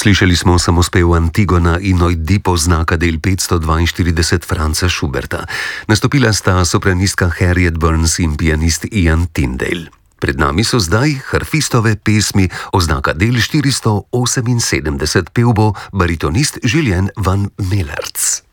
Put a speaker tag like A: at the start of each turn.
A: Slišali smo samospev Antigona in Oidipo znaka del 542 Franza Schuberta. Nastopila sta sopranistka Harriet Burns in pianist Ian Tyndale. Pred nami so zdaj harfistove pesmi oznaka del 478, pel bo baritonist Julien van Melerts.